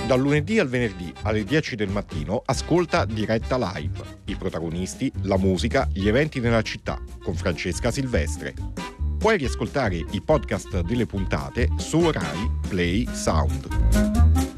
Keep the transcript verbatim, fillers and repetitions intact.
Dal lunedì al venerdì alle dieci del mattino ascolta Diretta Live, i protagonisti, la musica, gli eventi nella città con Francesca Silvestre. Puoi riascoltare i podcast delle puntate su Rai Play Sound.